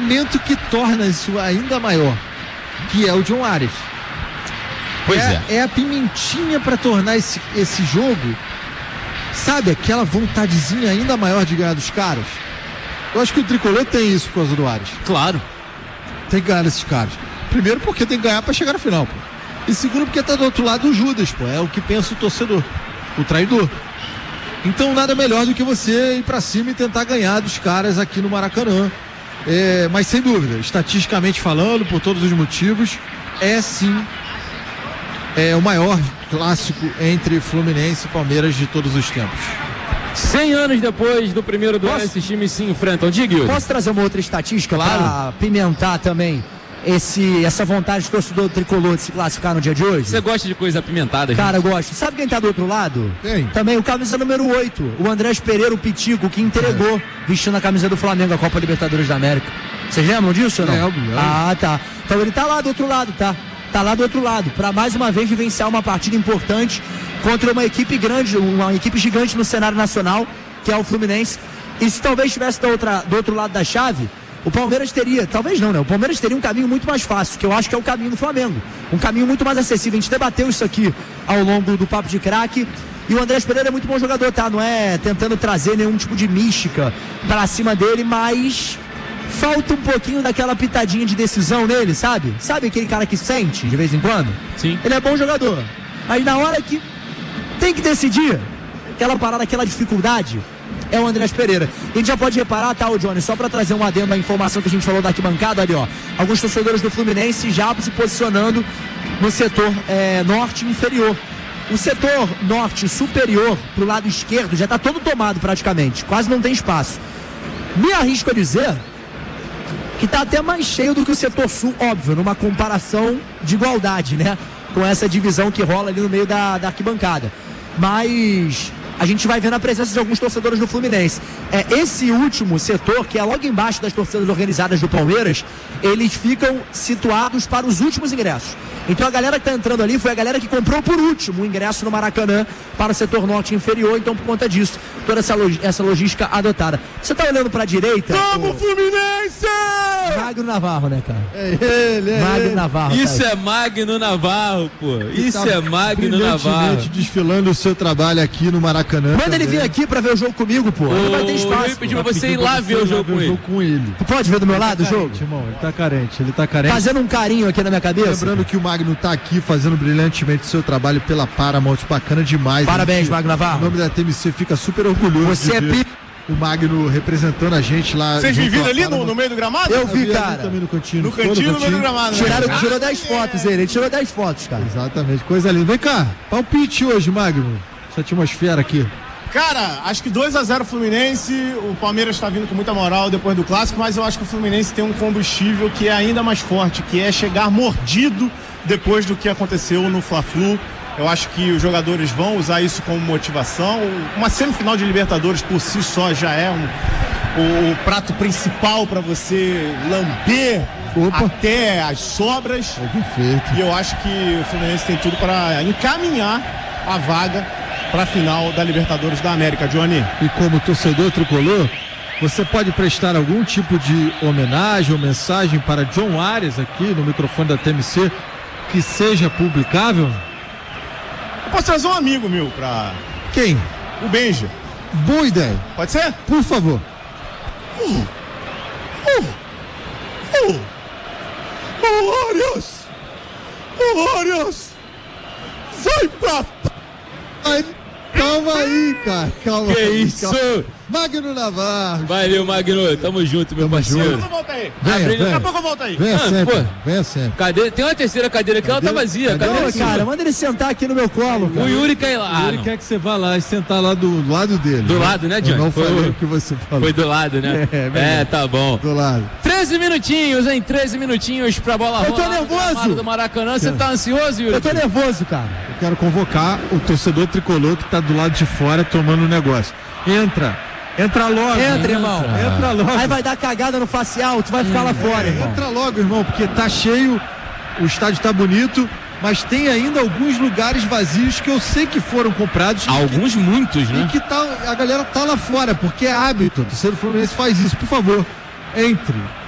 elemento que torna isso ainda maior, que é o John Arias. Pois é a pimentinha para tornar esse jogo, sabe, aquela vontadezinha ainda maior de ganhar dos caras. Eu acho que o Tricolor tem isso por causa do Arias. Claro. Tem que ganhar desses caras. Primeiro porque tem que ganhar para chegar no final, pô. E segundo porque tá do outro lado o Judas, pô. É o que pensa o torcedor, o traidor. Então nada melhor do que você ir para cima e tentar ganhar dos caras aqui no Maracanã. Mas sem dúvida, estatisticamente falando, por todos os motivos, é sim o maior clássico entre Fluminense e Palmeiras de todos os tempos. 100 anos depois do primeiro duelo, esses times se enfrentam. Diga, Yuri. Posso trazer uma outra estatística para pimentar também essa vontade do torcedor tricolor de se classificar no dia de hoje? Você gosta de coisa apimentada, Cara, eu gosto. Sabe quem tá do outro lado? Quem? Também o camisa número 8, o Andrés Pereira, o Pitico, que entregou, vestindo a camisa do Flamengo, a Copa Libertadores da América. Vocês lembram disso ou não? Lembro. Ah, tá. Então ele tá lá do outro lado, tá? Tá lá do outro lado, para mais uma vez vivenciar uma partida importante contra uma equipe grande, uma equipe gigante no cenário nacional, que é o Fluminense. E se talvez estivesse do outro lado da chave, o Palmeiras teria, talvez não, né? O Palmeiras teria um caminho muito mais fácil, que eu acho que é o caminho do Flamengo. Um caminho muito mais acessível. A gente debateu isso aqui ao longo do Papo de Craque. E o Andrés Pereira é muito bom jogador, tá? Não é tentando trazer nenhum tipo de mística pra cima dele, mas falta um pouquinho daquela pitadinha de decisão nele, sabe? Sabe aquele cara que sente de vez em quando? Sim. Ele é bom jogador, mas na hora que tem que decidir, aquela parada, aquela dificuldade, é o Andrés Pereira. E a gente já pode reparar, tá, o Johnny, só pra trazer um adendo à informação que a gente falou da arquibancada ali, ó. Alguns torcedores do Fluminense já se posicionando no setor norte inferior. O setor norte superior pro lado esquerdo já tá todo tomado praticamente, quase não tem espaço. Me arrisco a dizer que tá até mais cheio do que o setor sul, óbvio, numa comparação de igualdade, né? Com essa divisão que rola ali no meio da arquibancada. Mas a gente vai vendo a presença de alguns torcedores do Fluminense. Esse último setor, que é logo embaixo das torcidas organizadas do Palmeiras, eles ficam situados para os últimos ingressos. Então a galera que está entrando ali foi a galera que comprou por último o ingresso no Maracanã para o setor norte inferior. Então, por conta disso, toda essa logística adotada. Você está olhando para a direita? Vamos, Fluminense! Magno Navarro, né, cara? É ele. Magno Navarro. Isso é Magno Navarro, pô. Isso é Magno Navarro. Desfilando o seu trabalho aqui no Maracanã. Manda ele vir aqui pra ver o jogo comigo, pô. Não vai ter espaço. Eu pedi pra você ir lá ver o jogo com ele. Tu pode ver do meu lado o jogo? Irmão, ele tá carente. Fazendo um carinho aqui na minha cabeça. Lembrando que o Magno tá aqui fazendo brilhantemente o seu trabalho pela Paramount, bacana demais. Parabéns, Magno Navarro. O nome da TMC fica super orgulhoso. Você é o Magno representando a gente lá. Vocês me viram ali no meio do gramado? Eu vi, cara. Também no cantinho. No cantinho, no meio do gramado. Tirou 10 fotos ele tirou 10 fotos, cara. Exatamente, coisa linda. Vem cá, palpite hoje, Magno. Essa atmosfera aqui. Cara, acho que 2-0 Fluminense. O Palmeiras tá vindo com muita moral depois do clássico, mas eu acho que o Fluminense tem um combustível que é ainda mais forte, que é chegar mordido depois do que aconteceu no Fla-Flu. Eu acho que os jogadores vão usar isso como motivação. Uma semifinal de Libertadores por si só já é o prato principal para você lamber até as sobras. Perfeito. E eu acho que o Fluminense tem tudo para encaminhar a vaga para a final da Libertadores da América, Johnny. E como torcedor tricolor, você pode prestar algum tipo de homenagem ou mensagem para John Arias aqui no microfone da TMC que seja publicável? Eu posso trazer um amigo meu pra... Quem? O Benja. Boa ideia. Pode ser? Por favor. Arias! Vai pra... Calma aí, cara. Calma. Que aí, isso? Calma. Magno Navarro. Valeu, Magno. Tamo junto, meu parceiro. Volta aí. Daqui a pouco eu volto aí. Venha sempre. Pô. Venha sempre. Cadeira, tem uma terceira cadeira aqui, ela tá vazia. Não, cara, manda ele sentar aqui no meu colo, cara. O Yuri cai lá. Ele quer que você vá lá e sentar lá do lado dele. Do lado, né, Johnny? Eu não falei o que você falou. Foi do lado, né? Tá bom. Do lado. 13 minutinhos, hein? 13 minutinhos pra bola rolar. Eu tô nervoso. Do Maracanã. Você tá ansioso, Yuri? Eu tô nervoso, cara. Eu quero convocar o torcedor tricolor que tá do lado de fora tomando o negócio. Entra logo. Entra, irmão. Entra logo. Aí vai dar cagada no facial, tu vai ficar lá fora, irmão. Entra logo, irmão, porque tá cheio, o estádio tá bonito, mas tem ainda alguns lugares vazios que eu sei que foram comprados. Alguns, muitos, né? E que a galera tá lá fora, porque é hábito. O torcedor Fluminense faz isso. Por favor, entre.